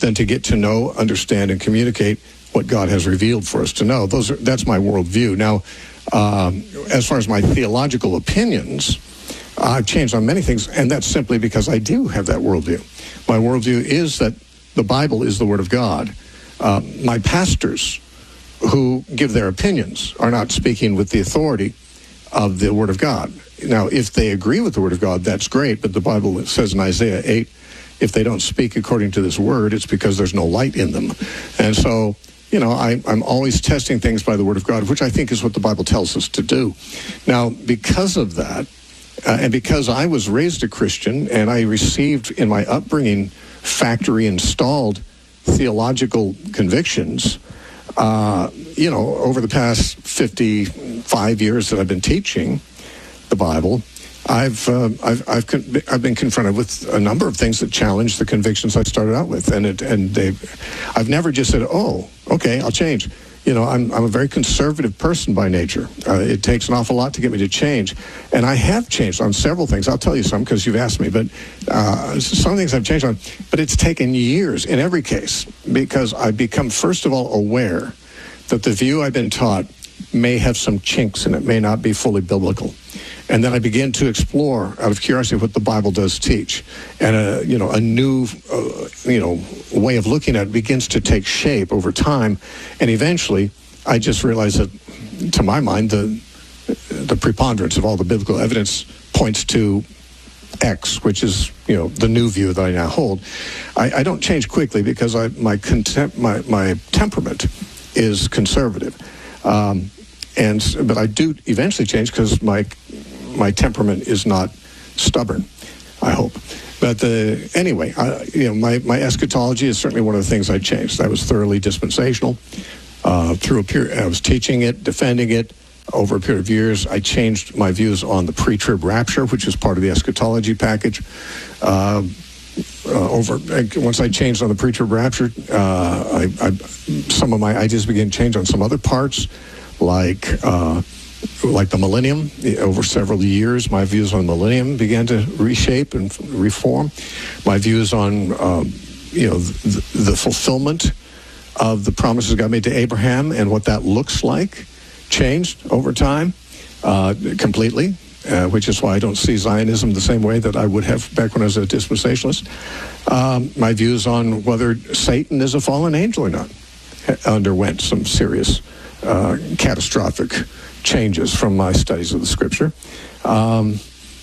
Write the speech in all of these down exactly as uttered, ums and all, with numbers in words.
than to get to know, understand, and communicate what God has revealed for us to know. Those are, that's my worldview. Now, um, as far as my theological opinions, I've changed on many things, and that's simply because I do have that worldview. My worldview is that the Bible is the Word of God. Uh, my pastors who give their opinions are not speaking with the authority of the Word of God. Now, if they agree with the Word of God, that's great, but the Bible says in Isaiah eight, if they don't speak according to this Word, it's because there's no light in them. And so, you know, I, I'm always testing things by the Word of God, which I think is what the Bible tells us to do. Now, because of that, uh, and because I was raised a Christian, and I received in my upbringing factory-installed theological convictions, uh, you know, over the past fifty-five years that I've been teaching the Bible, I've uh, I've I've, con- I've been confronted with a number of things that challenge the convictions I started out with, and it and they, I've never just said, "Oh, okay, I'll change." You know, I'm I'm a very conservative person by nature. Uh, it takes an awful lot to get me to change, and I have changed on several things. I'll tell you some because you've asked me, but uh, some things I've changed on. But it's taken years in every case because I've become, first of all, aware that the view I've been taught may have some chinks and it may not be fully biblical. And then I began to explore, out of curiosity, what the Bible does teach. And, a, you know, a new, uh, you know, way of looking at it begins to take shape over time. And eventually, I just realized that, to my mind, the the preponderance of all the biblical evidence points to X, which is, you know, the new view that I now hold. I, I don't change quickly because I, my, contem- my, my temperament is conservative. Um, and but I do eventually change because my my temperament is not stubborn, I hope. But the, anyway, I, you know, my, my eschatology is certainly one of the things I changed. I was thoroughly dispensational. Uh, through a period, I was teaching it, defending it. Over a period of years, I changed my views on the pre-trib rapture, which is part of the eschatology package. Uh, uh, over once I changed on the pre-trib rapture, uh, I, I, some of my ideas began to change on some other parts, like. Uh, Like the millennium, over several years, my views on the millennium began to reshape and reform. My views on, um, you know, the, the fulfillment of the promises God made to Abraham and what that looks like changed over time uh, completely, uh, which is why I don't see Zionism the same way that I would have back when I was a dispensationalist. Um, my views on whether Satan is a fallen angel or not underwent some serious uh, catastrophic changes from my studies of the Scripture. Um,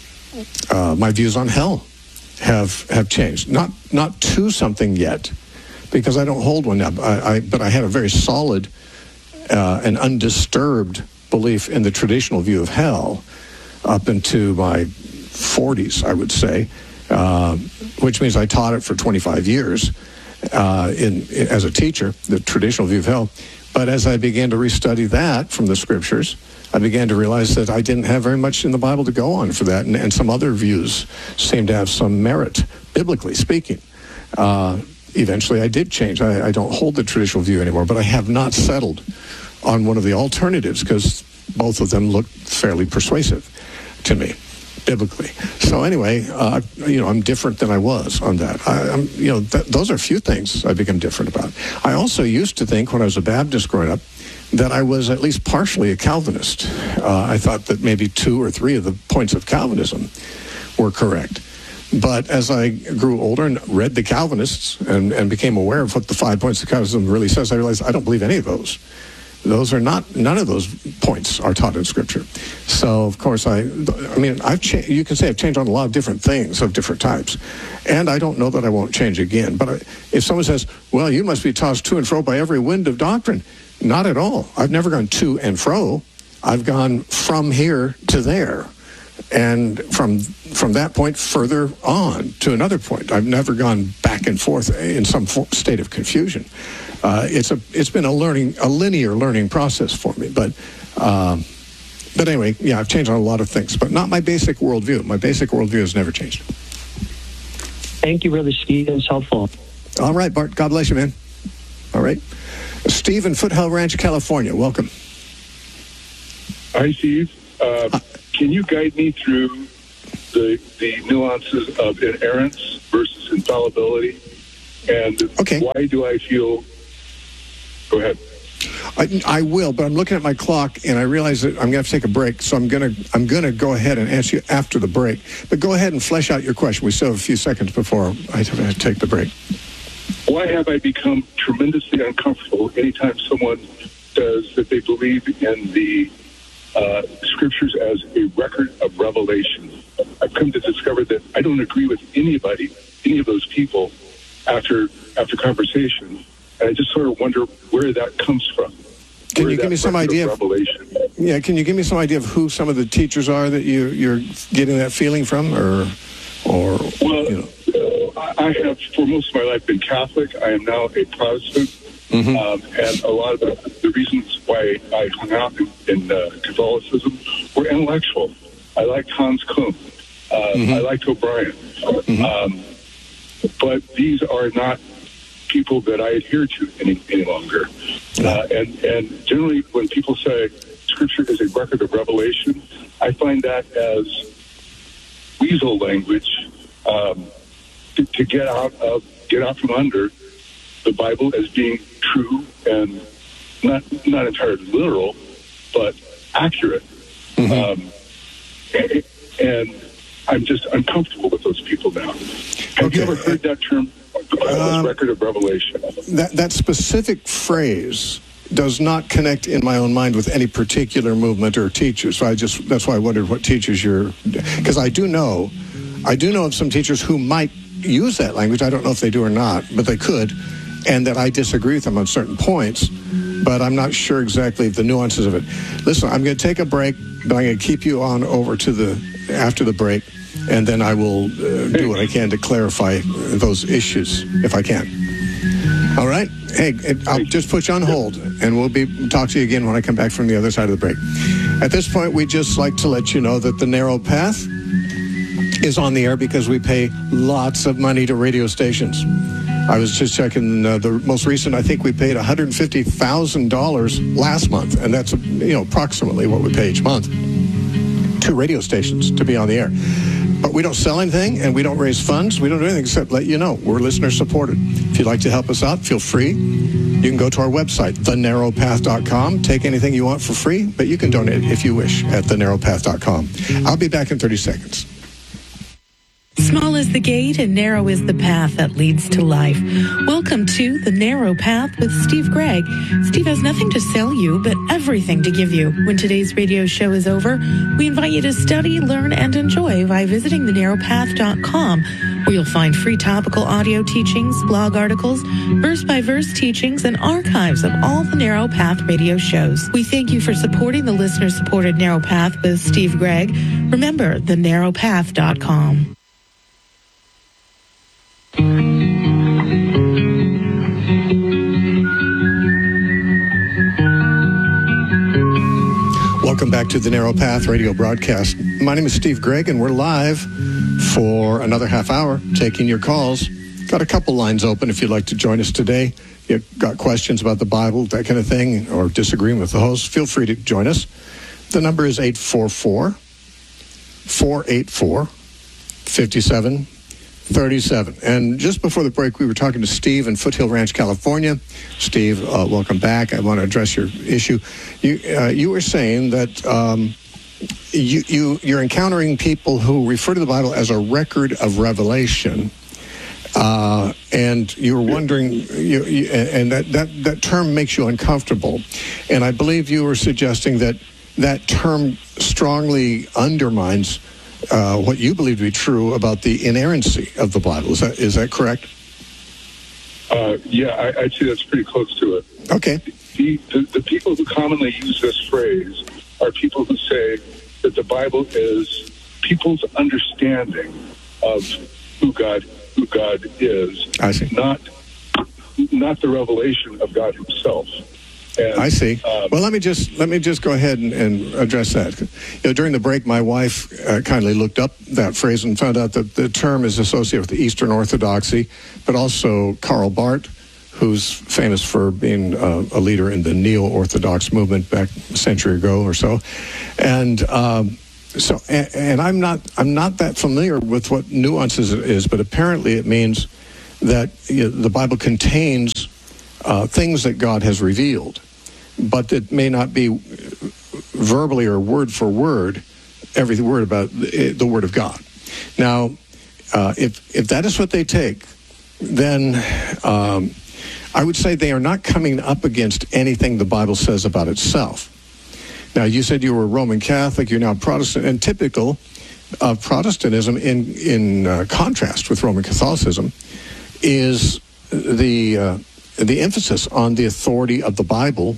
uh, my views on hell have have changed. Not not to something yet, because I don't hold one up. I, I, but I had a very solid uh, and undisturbed belief in the traditional view of hell up into my forties, I would say, uh, which means I taught it for twenty-five years uh, in, in as a teacher, the traditional view of hell. But as I began to restudy that from the Scriptures, I began to realize that I didn't have very much in the Bible to go on for that, and, and some other views seemed to have some merit, biblically speaking. Uh, eventually, I did change. I, I don't hold the traditional view anymore, but I have not settled on one of the alternatives because both of them look fairly persuasive to me, biblically. So anyway, uh, you know, I'm different than I was on that. I, I'm, you know, th- those are a few things I've become different about. I also used to think when I was a Baptist growing up that I was at least partially a Calvinist. Uh, I thought that maybe two or three of the points of Calvinism were correct. But as I grew older and read the Calvinists and, and became aware of what the five points of Calvinism really says, I realized I don't believe any of those. Those are not, none of those points are taught in Scripture. So, of course, I, I mean, I've cha- you can say I've changed on a lot of different things of different types. And I don't know that I won't change again. But I, if someone says, well, you must be tossed to and fro by every wind of doctrine, not at all. I've never gone to and fro. I've gone from here to there. And from from that point further on to another point. I've never gone back and forth in some state of confusion. Uh, it's a it's been a learning a linear learning process for me. But um, but anyway, yeah, I've changed on a lot of things, but not my basic worldview. My basic worldview has never changed. Thank you, Brother Steve. It's helpful. All right, Bart. God bless you, man. All right. Steve in Foothill Ranch, California. Welcome. Hi, Steve. Uh, Hi. Can you guide me through the the nuances of inerrance versus infallibility? And Okay. why do I feel... Go ahead. I, I will, but I'm looking at my clock and I realize that I'm going to have to take a break, so I'm going to I'm going to go ahead and answer you after the break. But go ahead and flesh out your question. We still have a few seconds before I have to take the break. Why have I become tremendously uncomfortable anytime someone says that they believe in the uh, scriptures as a record of revelation? I've come to discover that I don't agree with anybody, any of those people, after after conversation. And I just sort of wonder where that comes from. Can Where you give that me some record idea? of Of, revelation? yeah, can you give me some idea of who some of the teachers are that you you're getting that feeling from, or or Well, you know? uh, I have for most of my life been Catholic. I am now a Protestant, Mm-hmm. um, and a lot of the, the reasons why I hung out in, in uh, Catholicism were intellectual. I liked Hans Kuhn. Uh, Mm-hmm. I liked O'Brien. Um, but these are not people that I adhere to any, any longer. Uh, and, and generally, when people say Scripture is a record of revelation, I find that as weasel language um, to, to get out of get out from under the Bible as being true and not not entirely literal, but accurate. Um, and, and I'm just uncomfortable with those people now. Have Okay. you ever heard that term, the Bible's Um, record of revelation? that that specific phrase does not connect in my own mind with any particular movement or teacher. So I just that's why I wondered what teachers you're, because I do know, I do know of some teachers who might use that language. I don't know if they do or not, but they could, and that I disagree with them on certain points. But I'm not sure exactly the nuances of it. Listen, I'm going to take a break, but I'm going to keep you on over to the after the break, and then I will uh, do what I can to clarify those issues if I can. All right. Hey, I'll just put you on hold, and we'll be talk to you again when I come back from the other side of the break. At this point, we'd just like to let you know that The Narrow Path is on the air because we pay lots of money to radio stations. I was just checking uh, the most recent. I think we paid one hundred fifty thousand dollars last month, and that's you know approximately what we pay each month to radio stations to be on the air. But we don't sell anything, and we don't raise funds. We don't do anything except let you know we're listener supported. If you'd like to help us out, feel free. You can go to our website, the narrow path dot com. Take anything you want for free, but you can donate if you wish at the narrow path dot com. I'll be back in thirty seconds. Small is the gate and narrow is the path that leads to life. Welcome to The Narrow Path with Steve Gregg. Steve has nothing to sell you, but everything to give you. When today's radio show is over, we invite you to study, learn, and enjoy by visiting the narrow path dot com, where you'll find free topical audio teachings, blog articles, verse-by-verse teachings, and archives of all the Narrow Path radio shows. We thank you for supporting the listener-supported Narrow Path with Steve Gregg. Remember, the narrow path dot com. Welcome back to the Narrow Path radio broadcast. My name is Steve Gregg, and we're live for another half hour taking your calls. Got a couple lines open if you'd like to join us today. You've got questions about the Bible, that kind of thing, or disagreeing with the host, feel free to join us. The number is eight four four, four eight four, five seven three seven. And just before the break, we were talking to Steve in Foothill Ranch, California. Steve, uh, welcome back. I want to address your issue. You uh, you were saying that um, you you you're encountering people who refer to the Bible as a record of revelation, uh, and you were wondering, you, you, and that, that that term makes you uncomfortable. And I believe you were suggesting that that term strongly undermines Uh, what you believe to be true about the inerrancy of the Bible. Is that is that correct? Uh, yeah, I, I'd say that's pretty close to it. Okay. The, the, the people who commonly use this phrase are people who say that the Bible is people's understanding of who God who God is. I see. Not not the revelation of God Himself. And, I see. Um, Well, let me just let me just go ahead and, and address that. You know, during the break, my wife uh, kindly looked up that phrase and found out that the term is associated with the Eastern Orthodoxy, but also Karl Barth, who's famous for being uh, a leader in the Neo-Orthodox movement back a century ago or so, and. Um, So, and, and I'm not, I'm not that familiar with what nuances it is, but apparently it means that you know, the Bible contains uh, things that God has revealed, but that may not be verbally or word for word every word about the, the Word of God. Now, uh, if if that is what they take, then um, I would say they are not coming up against anything the Bible says about itself. Now, you said you were Roman Catholic, you're now Protestant, and typical of Protestantism, in in uh, contrast with Roman Catholicism, is the uh, the emphasis on the authority of the Bible,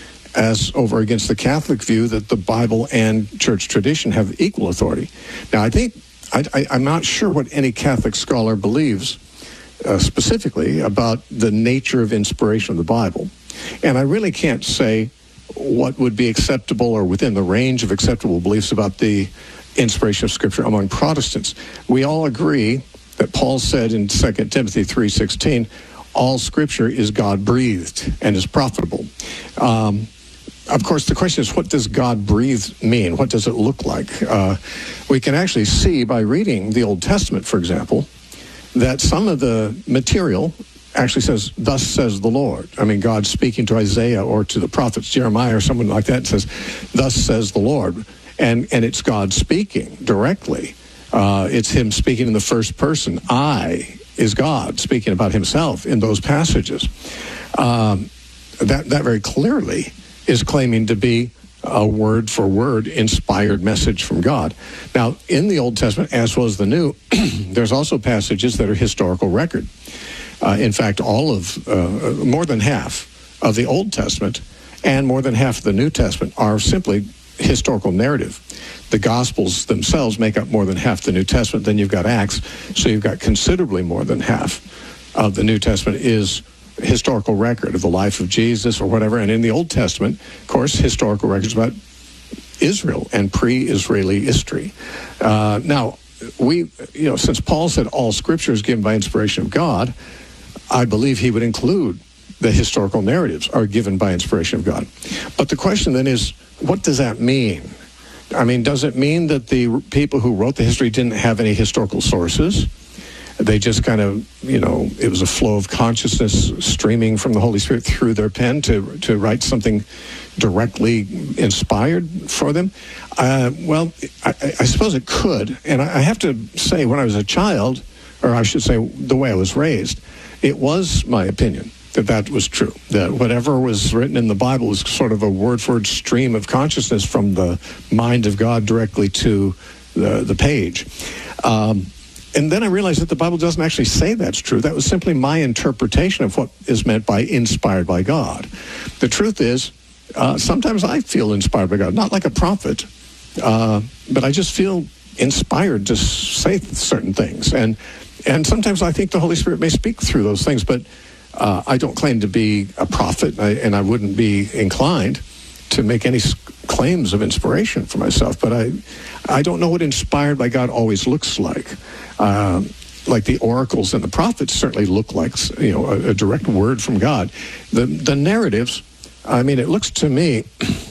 as over against the Catholic view that the Bible and church tradition have equal authority. Now, I think I, I, I'm not sure what any Catholic scholar believes uh, specifically about the nature of inspiration of the Bible, and I really can't say what would be acceptable or within the range of acceptable beliefs about the inspiration of Scripture among Protestants. We all agree that Paul said in Second Timothy three sixteen, all Scripture is God-breathed and is profitable. Um, of course, the question is, what does God-breathed mean? What does it look like? Uh, we can actually see by reading the Old Testament, for example, that some of the material actually says, thus says the Lord. I mean, God speaking to Isaiah or to the prophets, Jeremiah or someone like that, says, thus says the Lord. And and it's God speaking directly. Uh, it's him speaking in the first person. I is God speaking about himself in those passages. Um, that, that very clearly is claiming to be a word-for-word inspired message from God. Now, in the Old Testament, as well as the New, there's also passages that are historical record. Uh, in fact, all of, uh, more than half of the Old Testament and more than half of the New Testament are simply historical narrative. The Gospels themselves make up more than half the New Testament. Then you've got Acts, so you've got considerably more than half of the New Testament is historical record of the life of Jesus or whatever. And in the Old Testament, of course, historical records about Israel and pre-Israeli history. Uh, now, we, you know, since Paul said all Scripture is given by inspiration of God, I believe he would include the historical narratives are given by inspiration of God. But the question then is, what does that mean? I mean, does it mean that the people who wrote the history didn't have any historical sources? They just kind of, you know, it was a flow of consciousness streaming from the Holy Spirit through their pen to, to write something directly inspired for them? Uh, well, I, I suppose it could. And I have to say, when I was a child, or I should say the way I was raised, it was my opinion that that was true, that whatever was written in the Bible was sort of a word-for-word stream of consciousness from the mind of God directly to the, the page. Um, and then I realized that the Bible doesn't actually say that's true. That was simply my interpretation of what is meant by inspired by God. The truth is, uh, sometimes I feel inspired by God, not like a prophet, uh, but I just feel inspired to say certain things. And and sometimes I think the Holy Spirit may speak through those things, but uh, I don't claim to be a prophet, I, and I wouldn't be inclined to make any claims of inspiration for myself. But I, I don't know what inspired by God always looks like. Uh, like the oracles and the prophets certainly look like, you know, a, a direct word from God. The the narratives, I mean, it looks to me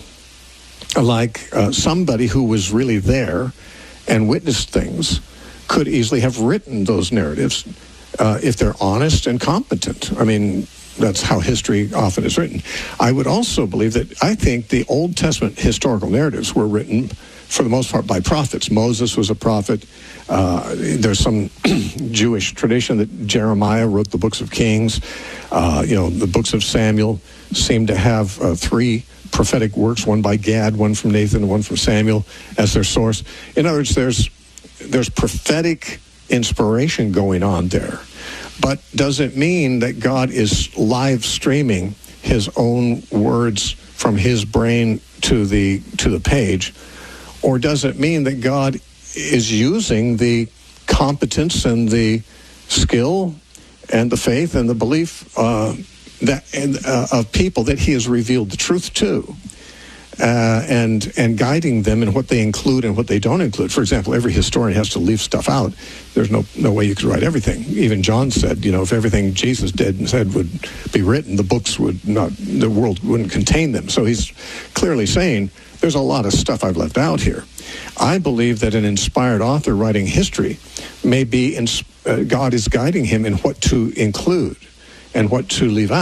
like uh, somebody who was really there and witnessed things could easily have written those narratives uh, if they're honest and competent. I mean, that's how history often is written. I would also believe that I think the Old Testament historical narratives were written for the most part by prophets. Moses was a prophet. Uh, there's some Jewish tradition that Jeremiah wrote the books of Kings. Uh, you know, the books of Samuel seem to have uh, three prophetic works, one by Gad, one from Nathan, and one from Samuel as their source. In other words, there's there's prophetic inspiration going on there. But does it mean that God is live streaming his own words from his brain to the to the page? Or does it mean that God is using the competence and the skill and the faith and the belief uh, that and, uh, of people that he has revealed the truth to? Uh, and and guiding them in what they include and what they don't include. For example, every historian has to leave stuff out. There's no no way you could write everything. Even John said, you know, if everything Jesus did and said would be written, the books would not, the world wouldn't contain them. So he's clearly saying, there's a lot of stuff I've left out here. I believe that an inspired author writing history may be, in, uh, God is guiding him in what to include and what to leave out.